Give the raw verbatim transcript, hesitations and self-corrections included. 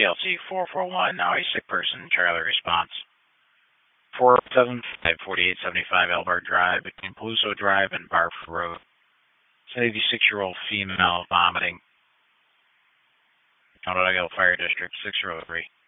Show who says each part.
Speaker 1: T L C four four one, now a sick person, Charlie response. four seven five, forty-eight seventy-five Elbert Drive, between Peluso Drive and Barford Road. eighty-six-year-old female vomiting. Colorado Fire District, six oh three.